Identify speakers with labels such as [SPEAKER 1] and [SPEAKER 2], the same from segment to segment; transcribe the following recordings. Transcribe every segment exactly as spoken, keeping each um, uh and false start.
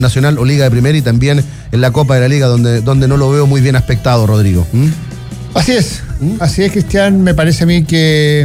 [SPEAKER 1] Nacional o Liga de Primera y también en la Copa de la Liga, donde, donde no lo veo muy bien aspectado, Rodrigo. ¿Mm?
[SPEAKER 2] Así es,
[SPEAKER 1] ¿Mm?
[SPEAKER 2] así es, Cristian. Me parece a mí que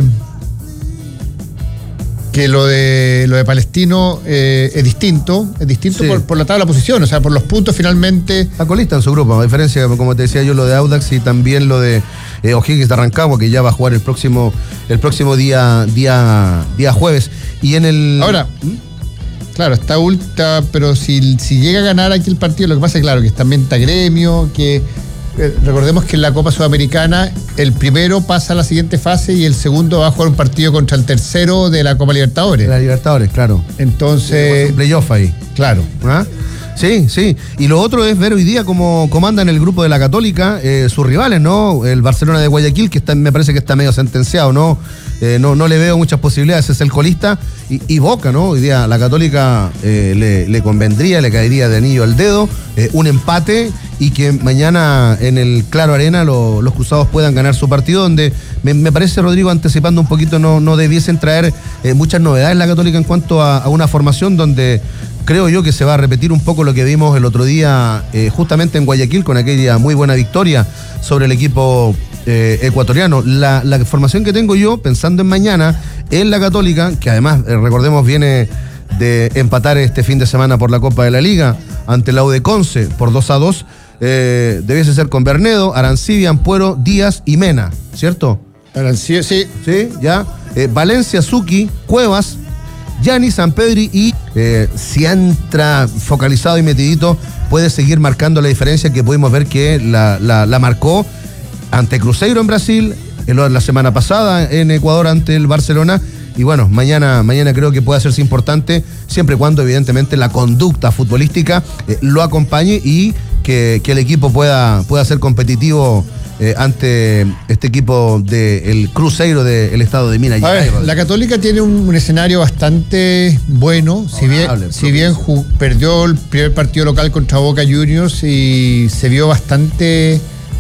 [SPEAKER 2] que lo de lo de Palestino eh, es distinto, es distinto
[SPEAKER 1] Sí.
[SPEAKER 2] por, por la tabla de posición, o sea, por los puntos finalmente.
[SPEAKER 1] Está colista en su grupo, a diferencia, como te decía yo, lo de Audax y también lo de eh, O'Higgins de Rancagua, que ya va a jugar el próximo, el próximo día, día, día jueves. Y en el.
[SPEAKER 2] Ahora, claro, está ultra, pero si, si llega a ganar aquí el partido, lo que pasa es claro que también está Gremio, que eh, recordemos que en la Copa Sudamericana el primero pasa a la siguiente fase y el segundo va a jugar un partido contra el tercero de la Copa Libertadores.
[SPEAKER 1] De la Libertadores, claro.
[SPEAKER 2] Entonces,
[SPEAKER 1] Un playoff ahí.
[SPEAKER 2] claro.
[SPEAKER 1] ¿Ah? Sí, sí. Y lo otro es ver hoy día cómo comandan el grupo de la Católica eh, sus rivales, ¿no? El Barcelona de Guayaquil, que está, me parece que está medio sentenciado, ¿no? Eh, no, no le veo muchas posibilidades, es el colista. Y, y Boca, ¿no? Hoy día la Católica eh, le, le convendría, le caería de anillo al dedo, eh, un empate y que mañana en el Claro Arena lo, los cruzados puedan ganar su partido, donde me, me parece, Rodrigo, anticipando un poquito, no, no debiesen traer eh, muchas novedades la Católica en cuanto a, a una formación donde creo yo que se va a repetir un poco lo que vimos el otro día eh, justamente en Guayaquil con aquella muy buena victoria sobre el equipo eh, ecuatoriano. La, la formación que tengo yo, pensando en mañana, en la Católica, que además, eh, recordemos, viene de empatar este fin de semana por la Copa de la Liga ante la U de Conce por dos a dos, eh, debiese ser con Bernedo, Arancibia, Ampuero, Díaz y Mena, ¿cierto?
[SPEAKER 2] Sí, sí.
[SPEAKER 1] Sí, ya. Eh, Valencia, Zucchi, Cuevas, Gianni, Sampedri y eh, si entra focalizado y metidito puede seguir marcando la diferencia que pudimos ver que la, la, la marcó ante Cruzeiro en Brasil, el, la semana pasada en Ecuador ante el Barcelona y bueno, mañana, mañana creo que puede hacerse importante siempre y cuando evidentemente la conducta futbolística eh, lo acompañe y que, que el equipo pueda, pueda ser competitivo Eh, ante este equipo del Cruzeiro del estado de Minas
[SPEAKER 2] Gerais.
[SPEAKER 1] Gerais.
[SPEAKER 2] La Católica tiene un, un escenario bastante bueno, si bien, si bien ju- perdió el primer partido local contra Boca Juniors y se vio bastante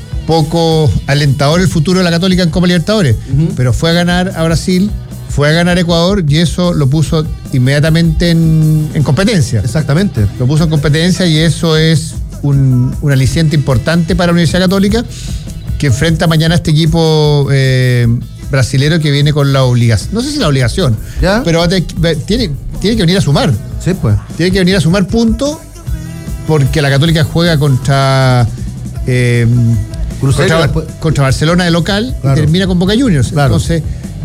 [SPEAKER 2] poco alentador el futuro de la Católica en Copa Libertadores, uh-huh. pero fue a ganar a Brasil, fue a ganar a Ecuador y eso lo puso inmediatamente en, en competencia.
[SPEAKER 1] Exactamente.
[SPEAKER 2] Lo puso en competencia y eso es un, un aliciente importante para la Universidad Católica, que enfrenta mañana a este equipo eh, brasilero que viene con la obligación, no sé si la obligación,
[SPEAKER 1] ¿Ya?
[SPEAKER 2] pero va a tener, tiene, tiene que venir a sumar.
[SPEAKER 1] Sí, pues.
[SPEAKER 2] Tiene que venir a sumar puntos porque la Católica juega contra, eh, contra, contra Barcelona de local, claro, y termina con Boca Juniors. Claro. Entonces,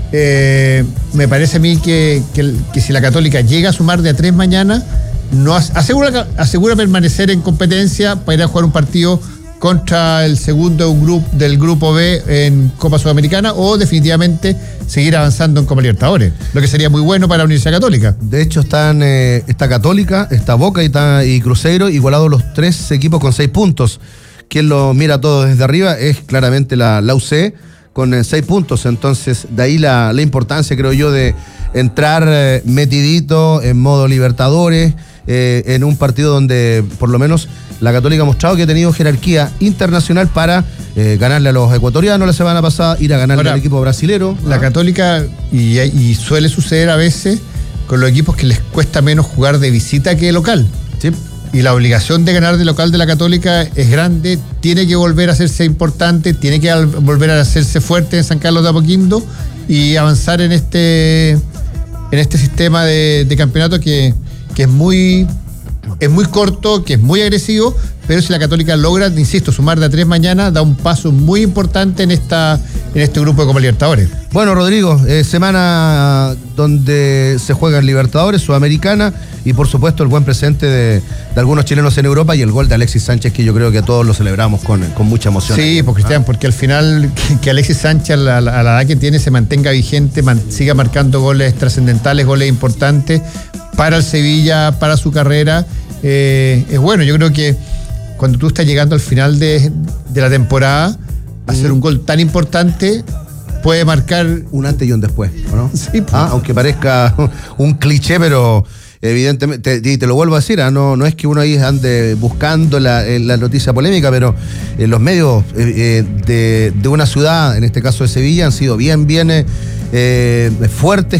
[SPEAKER 2] eh, me parece a mí que, que, que si la Católica llega a sumar de a tres mañana, no asegura, asegura permanecer en competencia para ir a jugar un partido contra el segundo un grupo del grupo B en Copa Sudamericana o definitivamente seguir avanzando en Copa Libertadores, lo que sería muy bueno para la Universidad Católica.
[SPEAKER 1] De hecho están eh, está Católica, está Boca y, está, y Cruzeiro igualados los tres equipos con seis puntos. Quien lo mira todo desde arriba es claramente la, la U C con eh, seis puntos, entonces de ahí la, la importancia, creo yo, de entrar eh, metidito en modo Libertadores, eh, en un partido donde por lo menos la Católica ha mostrado que ha tenido jerarquía internacional para eh, ganarle a los ecuatorianos la semana pasada, ir a ganarle Ahora, al equipo brasilero.
[SPEAKER 2] La
[SPEAKER 1] ¿ah?
[SPEAKER 2] Católica, y, y suele suceder a veces con los equipos que les cuesta menos jugar de visita que de local.
[SPEAKER 1] Sí.
[SPEAKER 2] Y la obligación de ganar de local de la Católica es grande, tiene que volver a hacerse importante, tiene que volver a hacerse fuerte en San Carlos de Apoquindo y avanzar en este, en este sistema de, de campeonato que, que es muy... Es muy corto, que es muy agresivo, pero si la Católica logra, insisto, sumar de a tres mañana, da un paso muy importante en esta en este grupo de Copa Libertadores.
[SPEAKER 1] Bueno, Rodrigo, eh, semana donde se juega en Libertadores, Sudamericana, y por supuesto el buen presente de, de algunos chilenos en Europa y el gol de Alexis Sánchez, que yo creo que todos lo celebramos con, con mucha emoción.
[SPEAKER 2] Sí, pues, Cristian, ¿ah? Porque al final que, que Alexis Sánchez, a la, a la edad que tiene, se mantenga vigente, man, siga marcando goles trascendentales, goles importantes para el Sevilla, para su carrera. Eh, es bueno, yo creo que cuando tú estás llegando al final de, de la temporada, hacer mm. un gol tan importante puede marcar
[SPEAKER 1] un antes y un después, ¿o no?
[SPEAKER 2] Sí, pues.
[SPEAKER 1] Ah, aunque parezca un cliché, pero evidentemente, te, te lo vuelvo a decir, ¿eh? no, no es que uno ahí ande buscando la, la noticia polémica, pero eh, los medios eh, de, de una ciudad, en este caso de Sevilla, han sido bien, bien eh, fuertes